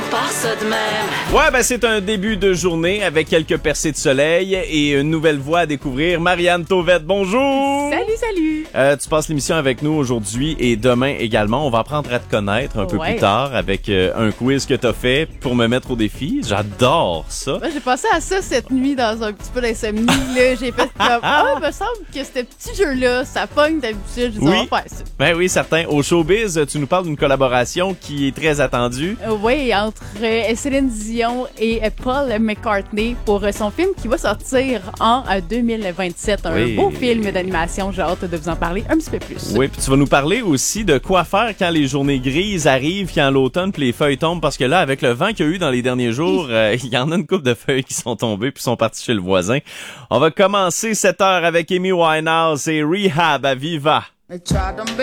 part ça de même. Ouais, ben c'est un début de journée avec quelques percées de soleil et une nouvelle voix à découvrir. Marianne Tauvette, bonjour! Salut! Tu passes l'émission avec nous aujourd'hui et demain également. On va apprendre à te connaître un peu plus tard avec un quiz que t'as fait pour me mettre au défi. J'adore ça. Ouais, j'ai pensé à ça cette nuit dans un petit peu d'insomnie. Là. J'ai fait comme, il me semble que ce petit jeu-là, ça pogne d'habitude. Je dis, on va faire ça. Ben oui, certain. Au Showbiz, tu nous parles d'une collaboration qui est très attendue. Oui, entre Céline Dion et Paul McCartney pour son film qui va sortir en 2027. Un beau film d'animation. J'ai hâte de vous en parler un petit peu plus. Oui, puis tu vas nous parler aussi de quoi faire quand les journées grises arrivent, quand l'automne puis les feuilles tombent, parce que là, avec le vent qu'il y a eu dans les derniers jours, il y en a une couple de feuilles qui sont tombées puis sont parties chez le voisin. On va commencer cette heure avec Amy Winehouse et Rehab à Viva.